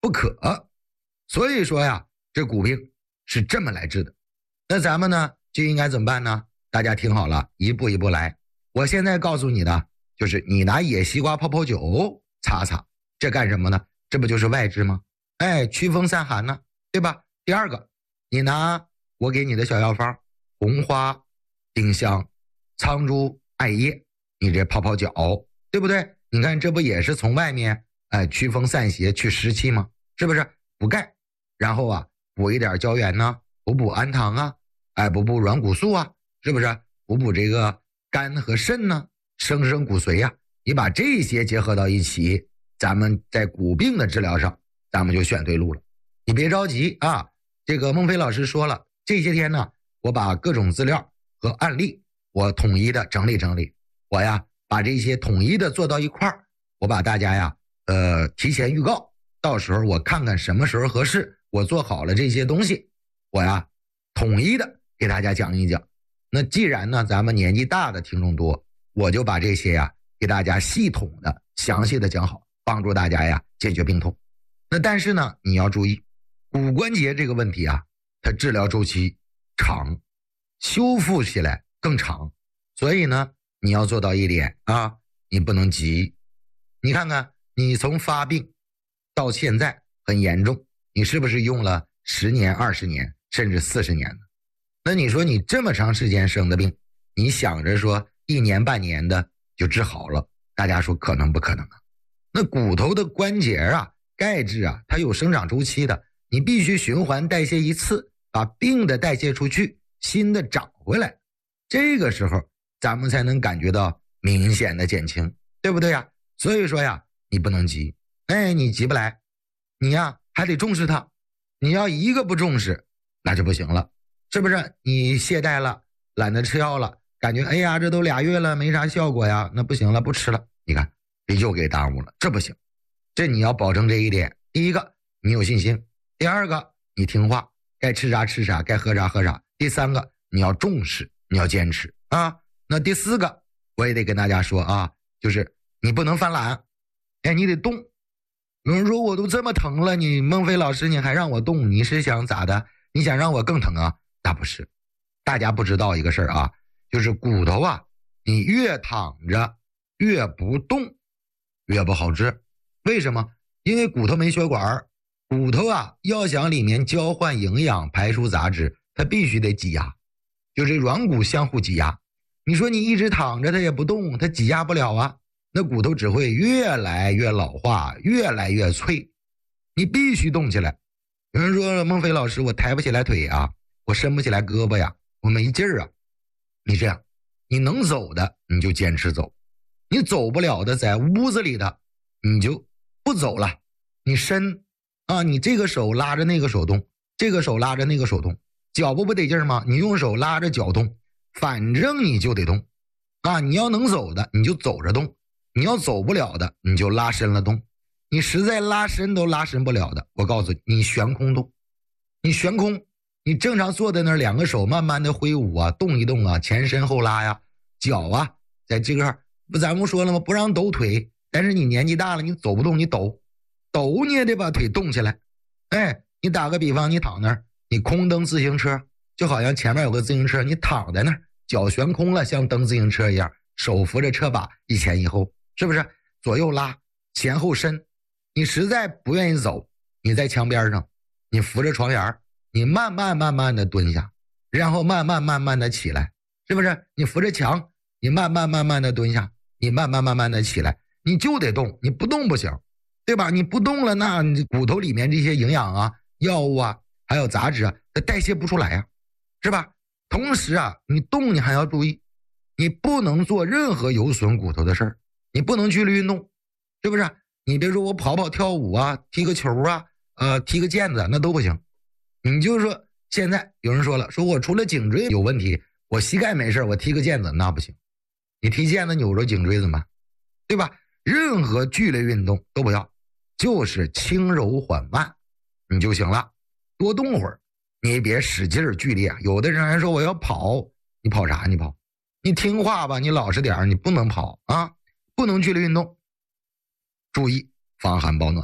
不可。所以说呀，这骨病是这么来治的。那咱们呢就应该怎么办呢？大家听好了，一步一步来。我现在告诉你的就是你拿野西瓜泡泡酒擦擦，这干什么呢？这不就是外治吗？驱风散寒呢，对吧？第二个，你拿我给你的小药方，红花、丁香、苍术、艾叶，你这泡泡脚，对不对？你看这不也是从外面驱风散邪去湿气吗？是不是？补钙，然后啊补一点胶原呢，补氨糖啊，补软骨素啊，是不是？补这个肝和肾呢，生骨髓啊，你把这些结合到一起，咱们在骨病的治疗上咱们就选对路了。你别着急啊，这个孟非老师说了，这些天呢我把各种资料和案例我统一的整理整理，我呀把这些统一的做到一块儿，我把大家呀提前预告，到时候我看看什么时候合适，我做好了这些东西，我呀统一的给大家讲一讲。那既然呢咱们年纪大的听众多，我就把这些呀给大家系统的详细的讲好，帮助大家呀解决病痛。那但是呢你要注意，骨关节这个问题啊，它治疗周期长，修复起来更长，所以呢你要做到一点啊，你不能急。你看看你从发病到现在很严重，你是不是用了10年、20年甚至40年呢？那你说你这么长时间生的病，你想着说1年半年的就治好了，大家说可能不可能啊？那骨头的关节啊，钙质啊，它有生长周期的，你必须循环代谢一次，把病的代谢出去，新的长回来，这个时候咱们才能感觉到明显的减轻，对不对呀？所以说呀，你不能急，你急不来，你呀还得重视它，你要一个不重视那就不行了，是不是？你懈怠了，懒得吃药了，感觉这都2月了没啥效果呀，那不行了，不吃了，你看这又给耽误了，这不行。这你要保证这一点，第一个你有信心，第二个你听话，该吃啥吃啥，该喝啥喝啥，第三个你要重视，你要坚持啊。那第四个我也得跟大家说啊，就是你不能犯懒，你得动。有人说我都这么疼了，你孟非老师你还让我动，你是想咋的？你想让我更疼啊？那不是，大家不知道一个事儿啊，就是骨头啊，你越躺着越不动越不好治。为什么？因为骨头没血管，骨头啊要想里面交换营养排出杂质，它必须得挤压，就这软骨相互挤压。你说你一直躺着它也不动，它挤压不了啊，那骨头只会越来越老化，越来越脆，你必须动起来。有人说孟非老师我抬不起来腿啊，我伸不起来胳膊呀，我没劲儿啊。你这样，你能走的你就坚持走，你走不了的在屋子里的你就不走了，你伸啊，你这个手拉着那个手动，这个手拉着那个手动，脚不得劲儿吗？你用手拉着脚动，反正你就得动啊。你要能走的你就走着动，你要走不了的你就拉伸了动，你实在拉伸都拉伸不了的，我告诉你，你悬空动，你悬空，你正常坐在那儿，2个手慢慢的挥舞啊，动一动啊，前伸后拉呀，脚啊在这个不咱们说了吗？不让抖腿，但是你年纪大了，你走不动，你抖你也得把腿动起来。你打个比方，你躺那儿，你空蹬自行车，就好像前面有个自行车，你躺在那儿，脚悬空了，像蹬自行车一样，手扶着车把一前一后，是不是？左右拉，前后伸。你实在不愿意走，你在墙边上，你扶着床沿，你慢慢的蹲下，然后慢慢的起来，是不是？你扶着墙，你慢慢的蹲下，你慢慢的起来，你就得动，你不动不行，对吧？你不动了，那你骨头里面这些营养啊、药物啊，还有杂质啊，它代谢不出来啊，是吧？同时啊，你动你还要注意，你不能做任何有损骨头的事儿，你不能剧烈运动，是不是？你别说我跑跑跳舞啊，踢个球啊，踢个毽子那都不行。你就是说现在有人说了，说我除了颈椎有问题，我膝盖没事，我踢个毽子那不行。你踢毽子扭着颈椎怎么办？对吧？任何剧烈运动都不要，就是轻柔缓慢你就行了，多动会儿，你别使劲儿剧烈。有的人还说我要跑，你跑啥？你跑，你听话吧，你老实点，你不能跑啊，不能剧烈运动。注意防寒保暖，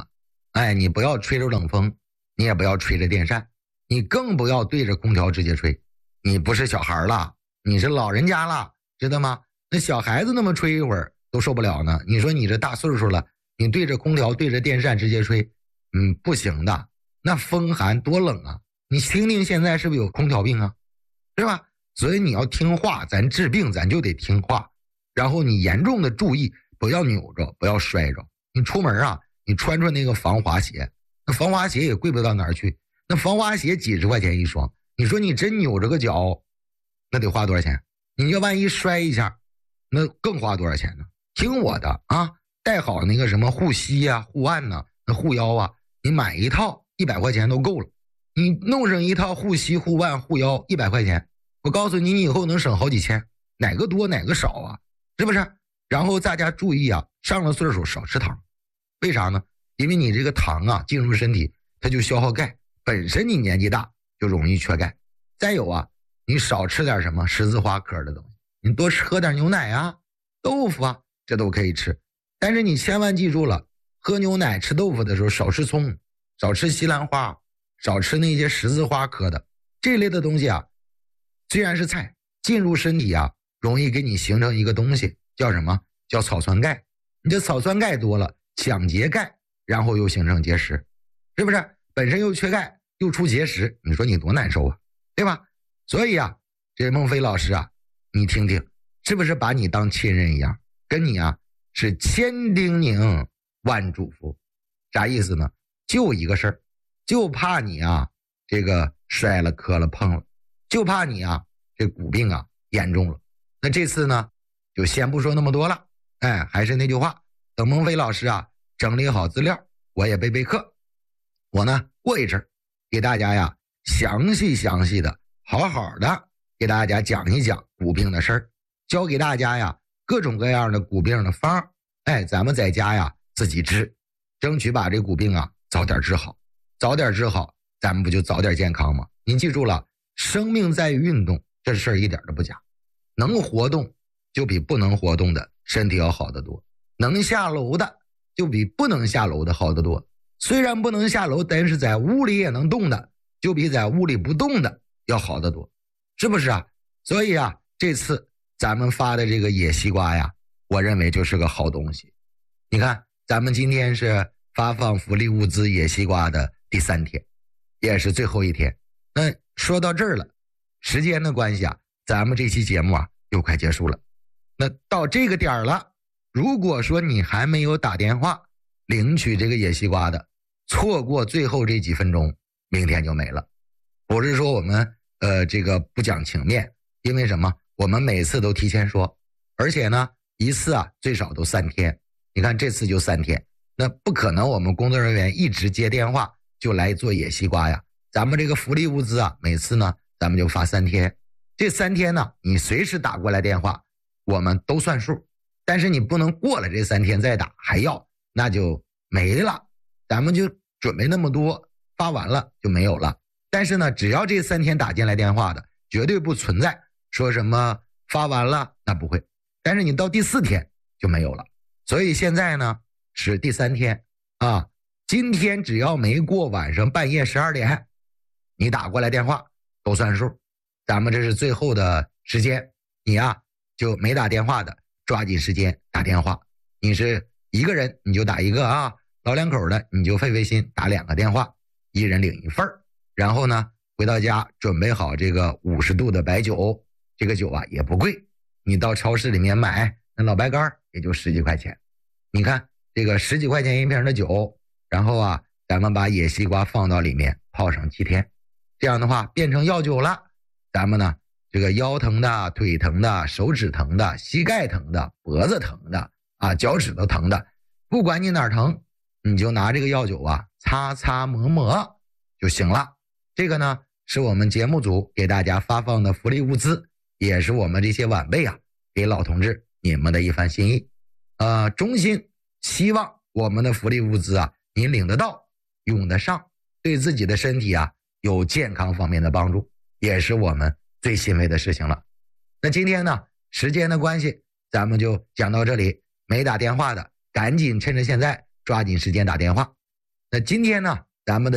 哎，你不要吹着冷风，你也不要吹着电扇，你更不要对着空调直接吹。你不是小孩了，你是老人家了，知道吗？那小孩子那么吹一会儿都受不了呢。你说你这大岁数了，你对着空调对着电扇直接吹，不行的。那风寒多冷啊！你听听现在是不是有空调病啊？是吧？所以你要听话，咱治病咱就得听话。然后你严重的注意，不要扭着，不要摔着。你出门啊，你穿那个防滑鞋，那防滑鞋也贵不到哪儿去，那防滑鞋几十块钱一双。你说你真扭着个脚，那得花多少钱？你要万一摔一下，那更花多少钱呢？听我的啊，带好那个什么护膝呀、护腕呐、那护腰啊，你买一套100块钱都够了。你弄上一套护膝、护腕、护腰100块钱，我告诉你，你以后能省好几千，哪个多哪个少啊？是不是？然后大家注意啊，上了岁数少吃糖，为啥呢？因为你这个糖啊进入身体，它就消耗钙，本身你年纪大就容易缺钙。再有啊，你少吃点什么十字花科的东西，你多喝点牛奶啊、豆腐啊，这都可以吃。但是你千万记住了，喝牛奶吃豆腐的时候少吃葱，少吃西兰花，少吃那些十字花科的这类的东西啊。虽然是菜，进入身体啊，容易给你形成一个东西，叫什么？叫草酸钙。你这草酸钙多了，抢劫钙，然后又形成结石，是不是？本身又缺钙，又出结石，你说你多难受啊，对吧？所以啊，这孟非老师啊，你听听，是不是把你当亲人一样，跟你啊是千叮咛万嘱咐？啥意思呢？就一个事儿，就怕你啊这个摔了、磕了、碰了，就怕你啊这骨病啊严重了。那这次呢，就先不说那么多了。哎，还是那句话，等孟非老师啊整理好资料，我也备课。我呢过一阵给大家呀详细的、好好的给大家讲一讲骨病的事儿，教给大家呀各种各样的骨病的方。哎，咱们在家呀自己治，争取把这骨病啊早点治好，早点治好，咱们不就早点健康吗？您记住了，生命在于运动，这事儿一点都不假。能活动就比不能活动的身体要好得多，能下楼的就比不能下楼的好得多。虽然不能下楼，但是在屋里也能动的，就比在屋里不动的要好得多，是不是啊？所以啊，这次咱们发的这个野西瓜呀，我认为就是个好东西。你看，咱们今天是发放福利物资野西瓜的第3天，也是最后一天。那说到这儿了，时间的关系啊，咱们这期节目啊又快结束了。那到这个点儿了，如果说你还没有打电话领取这个野西瓜的，错过最后这几分钟，明天就没了。不是说我们这个不讲情面，因为什么？我们每次都提前说，而且呢一次啊最少都3天。你看这次就3天，那不可能我们工作人员一直接电话就来做野西瓜呀。咱们这个福利物资啊，每次呢咱们就发3天，这3天呢你随时打过来电话我们都算数，但是你不能过了这3天再打还要，那就没了。咱们就准备那么多，发完了就没有了。但是呢只要这3天打进来电话的，绝对不存在说什么发完了，那不会。但是你到第4天就没有了。所以现在呢是第3天啊，今天只要没过晚上半夜12点，你打过来电话都算数。咱们这是最后的时间，你啊就没打电话的抓紧时间打电话。你是一个人你就打一个啊，老两口的你就费心打2个电话，一人领1份。然后呢回到家准备好这个50度的白酒，这个酒啊也不贵，你到超市里面买那老白干也就10几块钱。你看这个10几块钱一瓶的酒，然后啊咱们把野西瓜放到里面泡上7天，这样的话变成药酒了。咱们呢这个腰疼的、腿疼的、手指疼的、膝盖疼的、脖子疼的啊、脚趾头疼的，不管你哪儿疼，你就拿这个药酒啊擦擦抹抹就行了。这个呢是我们节目组给大家发放的福利物资，也是我们这些晚辈啊给老同志你们的一番心意。衷心希望我们的福利物资啊您领得到、用得上，对自己的身体啊有健康方面的帮助，也是我们最欣慰的事情了。那今天呢时间的关系咱们就讲到这里，没打电话的赶紧趁着现在抓紧时间打电话。 那今天呢，咱们的